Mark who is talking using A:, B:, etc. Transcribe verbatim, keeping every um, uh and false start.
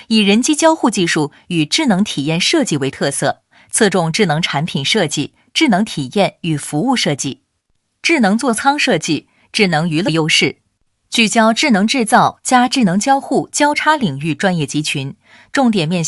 A: 以人机交互技术与智能体验设计为特色，侧重智能产品设计、智能体验与服务设计、智能座舱设计、智能娱乐优势，聚焦智能制造加智能交互交叉领域专业集群，重点面向